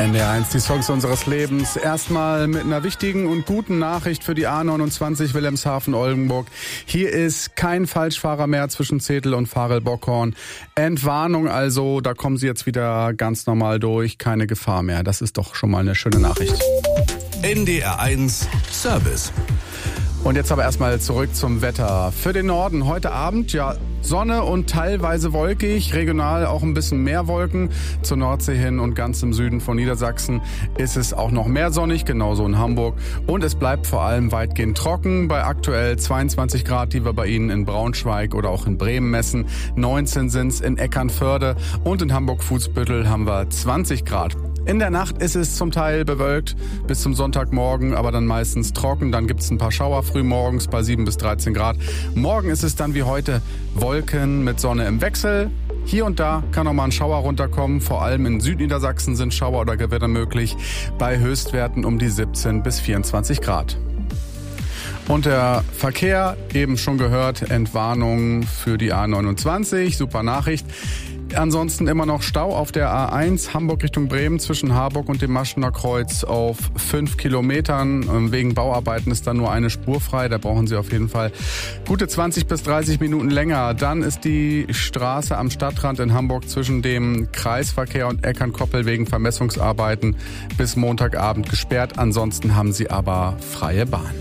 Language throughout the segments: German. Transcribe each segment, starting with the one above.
NDR1, die Songs unseres Lebens. Erstmal mit einer wichtigen und guten Nachricht für die A29 Wilhelmshaven-Oldenburg. Hier ist kein Falschfahrer mehr zwischen Zetel und Varel-Bockhorn. Entwarnung also, da kommen Sie jetzt wieder ganz normal durch. Keine Gefahr mehr. Das ist doch schon mal eine schöne Nachricht. NDR1 Service. Und jetzt aber erstmal zurück zum Wetter. Für den Norden heute Abend, ja, Sonne und teilweise wolkig, regional auch ein bisschen mehr Wolken. Zur Nordsee hin und ganz im Süden von Niedersachsen ist es auch noch mehr sonnig, genauso in Hamburg. Und es bleibt vor allem weitgehend trocken, bei aktuell 22 Grad, die wir bei Ihnen in Braunschweig oder auch in Bremen messen. 19 sind's in Eckernförde und in Hamburg-Fußbüttel haben wir 20 Grad. In der Nacht ist es zum Teil bewölkt bis zum Sonntagmorgen, aber dann meistens trocken. Dann gibt's ein paar Schauer früh morgens bei 7 bis 13 Grad. Morgen ist es dann wie heute Wolken mit Sonne im Wechsel. Hier und da kann noch mal ein Schauer runterkommen. Vor allem in Südniedersachsen sind Schauer oder Gewitter möglich. Bei Höchstwerten um die 17 bis 24 Grad. Und der Verkehr, eben schon gehört, Entwarnung für die A29. Super Nachricht. Ansonsten immer noch Stau auf der A1 Hamburg Richtung Bremen zwischen Harburg und dem Maschener Kreuz auf 5 Kilometern. Wegen Bauarbeiten ist da nur eine Spur frei. Da brauchen Sie auf jeden Fall gute 20 bis 30 Minuten länger. Dann ist die Straße am Stadtrand in Hamburg zwischen dem Kreisverkehr und Eckernkoppel wegen Vermessungsarbeiten bis Montagabend gesperrt. Ansonsten haben Sie aber freie Bahn.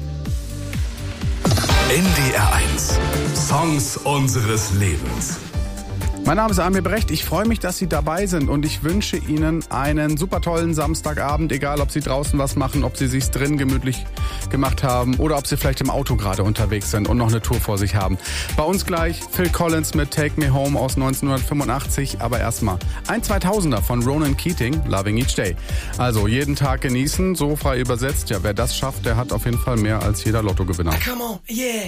NDR1 Songs unseres Lebens. Mein Name ist Amir Brecht. Ich freue mich, dass Sie dabei sind und ich wünsche Ihnen einen super tollen Samstagabend, egal ob Sie draußen was machen, ob Sie sich's drin gemütlich gemacht haben oder ob Sie vielleicht im Auto gerade unterwegs sind und noch eine Tour vor sich haben. Bei uns gleich Phil Collins mit Take Me Home aus 1985, aber erstmal ein 2000er von Ronan Keating, Loving Each Day. Also jeden Tag genießen, so frei übersetzt. Ja, wer das schafft, der hat auf jeden Fall mehr als jeder Lottogewinner. Come on, yeah.